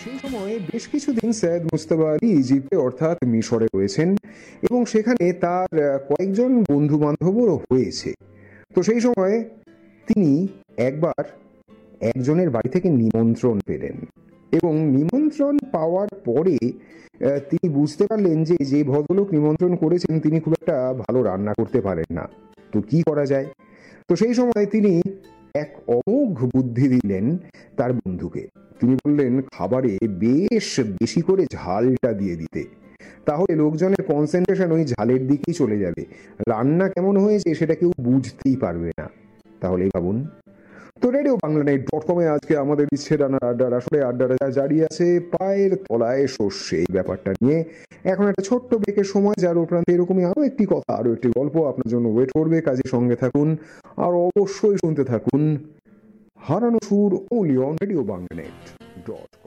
সেই সময়ে বেশ কিছুদিন সৈয়দ মুজতবা আলী ইজিপ্টে অর্থাৎ মিশরে রয়েছেন এবং সেখানে তার কয়েকজন বন্ধু বান্ধবও হয়েছে। তো সেই সময় তিনি একবার একজনের বাড়ি থেকে নিমন্ত্রণ পেলেন এবং নিমন্ত্রণ পাওয়ার পরে তিনি বুঝতে পারলেন যে যে ভদ্রলোক নিমন্ত্রণ করেছেন তিনি খুব একটা ভালো রান্না করতে পারেন না। তো কি করা যায়? তো সেই সময় তিনি এক অমোঘ বুদ্ধি দিলেন তার বন্ধুকে। তিনি বললেন খাবারে বেশ বেশি করে ঝালটা দিয়ে দিতে, তাহলে লোকজনের কনসেন্ট্রেশন ওই ঝালের দিকেই চলে যাবে, রান্না কেমন হয়েছে সেটা কেউ বুঝতেই পারবে না। তাহলেই ভাবুন। তো রেডিও বাংলা নেট .com-এ আজকে আমাদের ইচ্ছে রান্নার আড্ডার আসলে আড্ডাটা জারি আছে পায়ের তলায় সর্ষে এই ব্যাপারটা নিয়ে। এখন একটা ছোট্ট ব্রেকের সময়, যার উপরান্তে এরকমই আরো একটি কথা, আরো একটি গল্প আপনার জন্য ওয়েট করবে। কাজের সঙ্গে থাকুন আর অবশ্যই শুনতে থাকুন হারানো সুর only on radio Bangla net .com।